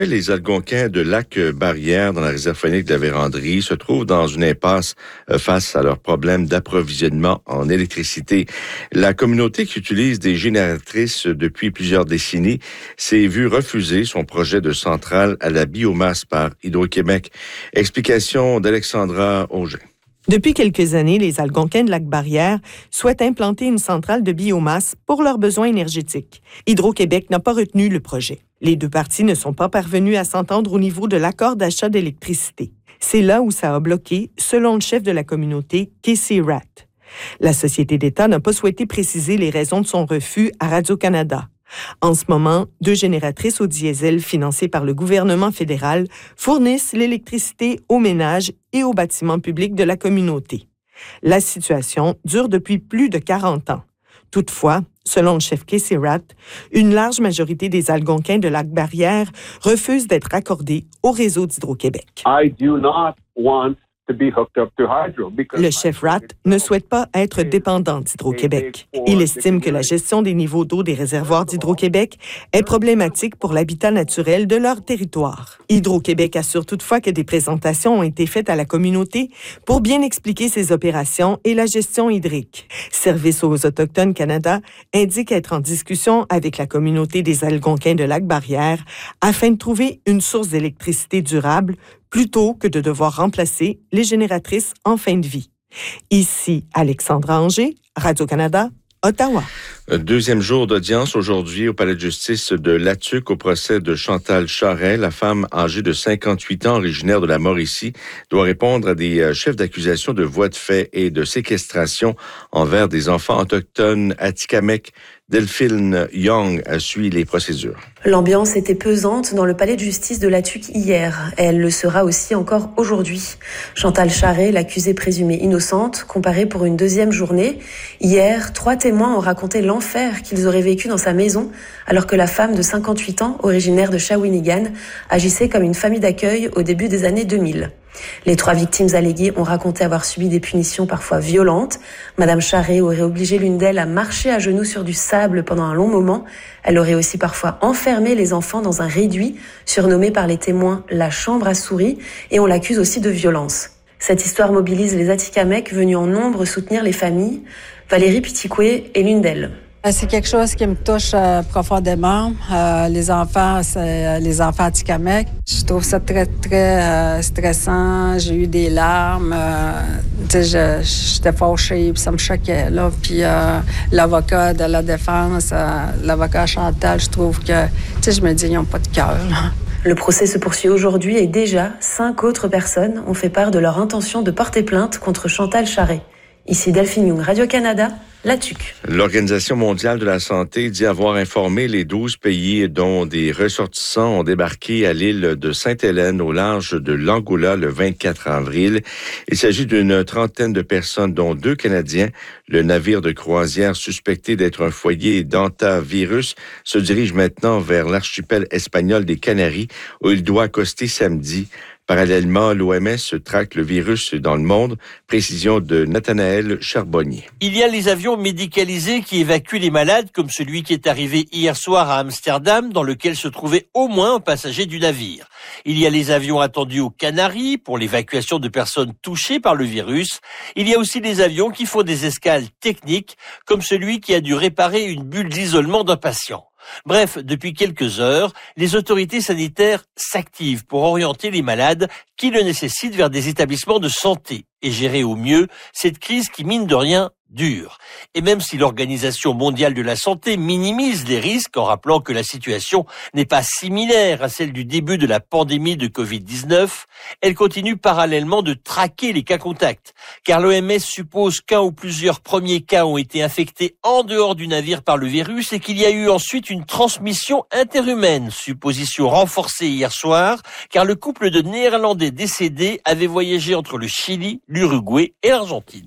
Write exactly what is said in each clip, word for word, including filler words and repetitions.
Les Algonquins de Lac-Barrière, dans la réserve faunique de la Vérandrie, se trouvent dans une impasse face à leurs problèmes d'approvisionnement en électricité. La communauté qui utilise des génératrices depuis plusieurs décennies s'est vue refuser son projet de centrale à la biomasse par Hydro-Québec. Explication d'Alexandra Auger. Depuis quelques années, les Algonquins de Lac-Barrière souhaitent implanter une centrale de biomasse pour leurs besoins énergétiques. Hydro-Québec n'a pas retenu le projet. Les deux parties ne sont pas parvenues à s'entendre au niveau de l'accord d'achat d'électricité. C'est là où ça a bloqué, selon le chef de la communauté, Casey Ratt. La société d'État n'a pas souhaité préciser les raisons de son refus à Radio-Canada. En ce moment, deux génératrices au diesel financées par le gouvernement fédéral fournissent l'électricité aux ménages et aux bâtiments publics de la communauté. La situation dure depuis plus de quarante ans. Toutefois, selon le chef Casey Ratt, une large majorité des Algonquins de Lac-Barrière refusent d'être raccordés au réseau d'Hydro-Québec. I do not want to be hooked up to hydro because Le chef Ratt ne souhaite pas être dépendant d'Hydro-Québec. Il estime que la gestion des niveaux d'eau des réservoirs d'Hydro-Québec est problématique pour l'habitat naturel de leur territoire. Hydro-Québec assure toutefois que des présentations ont été faites à la communauté pour bien expliquer ses opérations et la gestion hydrique. Service aux Autochtones Canada indique être en discussion avec la communauté des Algonquins de Lac-Barrière afin de trouver une source d'électricité durable plutôt que de devoir remplacer les génératrices en fin de vie. Ici, Alexandra Auger, Radio-Canada, Ottawa. Deuxième jour d'audience aujourd'hui au palais de justice de Latuc au procès de Chantal Charest. La femme âgée de cinquante-huit ans, originaire de la Mauricie, doit répondre à des chefs d'accusation de voies de fait et de séquestration envers des enfants autochtones atikamekw. Delphine Young suit les procédures. L'ambiance était pesante dans le palais de justice de Latuc hier. Elle le sera aussi encore aujourd'hui. Chantal Charest, l'accusée présumée innocente, comparée pour une deuxième journée. Hier, trois témoins ont raconté l'enfer qu'ils auraient vécu dans sa maison alors que la femme de cinquante-huit ans, originaire de Shawinigan, agissait comme une famille d'accueil au début des années deux mille. Les trois victimes alléguées ont raconté avoir subi des punitions parfois violentes. Madame Charest aurait obligé l'une d'elles à marcher à genoux sur du sable pendant un long moment. Elle aurait aussi parfois enfermé les enfants dans un réduit, surnommé par les témoins la chambre à souris, et on l'accuse aussi de violence. Cette histoire mobilise les Atikamekw venus en nombre soutenir les familles. Valérie Pitikoué est l'une d'elles. C'est quelque chose qui me touche euh, profondément. Euh, les enfants, c'est euh, les enfants atikamekw. Je trouve ça très, très euh, stressant. J'ai eu des larmes. Euh, tu sais, j'étais fâchée, puis ça me choquait, là. Puis euh, l'avocat de la défense, euh, l'avocat Chantal, je trouve que, tu sais, je me dis, ils n'ont pas de cœur, là. Le procès se poursuit aujourd'hui et déjà, cinq autres personnes ont fait part de leur intention de porter plainte contre Chantal Charest. Ici Delphine Young, Radio-Canada, Latuc. L'Organisation mondiale de la santé dit avoir informé les douze pays dont des ressortissants ont débarqué à l'île de Sainte-Hélène au large de l'Angola le vingt-quatre avril. Il s'agit d'une trentaine de personnes, dont deux Canadiens. Le navire de croisière suspecté d'être un foyer d'hantavirus se dirige maintenant vers l'archipel espagnol des Canaries où il doit accoster samedi. Parallèlement, l'O M S traque le virus dans le monde. Précision de Nathanaël Charbonnier. Il y a les avions médicalisés qui évacuent les malades, comme celui qui est arrivé hier soir à Amsterdam, dans lequel se trouvait au moins un passager du navire. Il y a les avions attendus aux Canaries pour l'évacuation de personnes touchées par le virus. Il y a aussi les avions qui font des escales techniques, comme celui qui a dû réparer une bulle d'isolement d'un patient. Bref, depuis quelques heures, les autorités sanitaires s'activent pour orienter les malades qui le nécessitent vers des établissements de santé et gérer au mieux cette crise qui, mine de rien, dure. Et même si l'Organisation mondiale de la santé minimise les risques en rappelant que la situation n'est pas similaire à celle du début de la pandémie de covid dix-neuf, elle continue parallèlement de traquer les cas contacts, car l'O M S suppose qu'un ou plusieurs premiers cas ont été infectés en dehors du navire par le virus et qu'il y a eu ensuite une transmission interhumaine, supposition renforcée hier soir, car le couple de Néerlandais décédés avait voyagé entre le Chili, l'Uruguay et l'Argentine.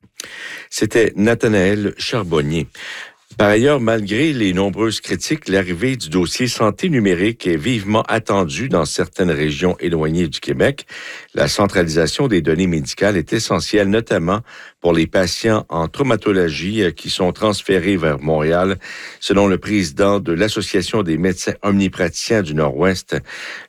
C'était Nathanaël Charbonnier. Par ailleurs, malgré les nombreuses critiques, l'arrivée du dossier santé numérique est vivement attendue dans certaines régions éloignées du Québec. La centralisation des données médicales est essentielle, notamment pour les patients en traumatologie qui sont transférés vers Montréal. Selon le président de l'Association des médecins omnipraticiens du Nord-Ouest,